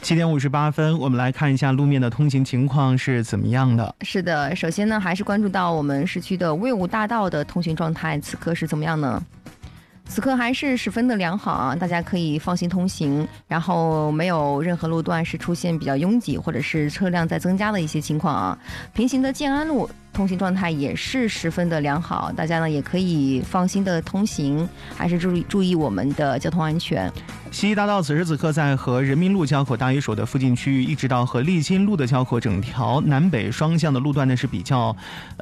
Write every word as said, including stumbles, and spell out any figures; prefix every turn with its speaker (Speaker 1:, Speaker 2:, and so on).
Speaker 1: 七点五十八分，我们来看一下路面的通行情况是怎么样的。
Speaker 2: 是的，首先呢，还是关注到我们市区的魏武大道的通行状态，此刻是怎么样呢？此刻还是十分的良好啊，大家可以放心通行，然后没有任何路段是出现比较拥挤或者是车辆在增加的一些情况啊。平行的建安路通行状态也是十分的良好，大家呢也可以放心的通行，还是注意注意我们的交通安全。
Speaker 1: 西医大道此时此刻在和人民路交口大鱼首的附近区域，一直到和立新路的交口，整条南北双向的路段呢是比较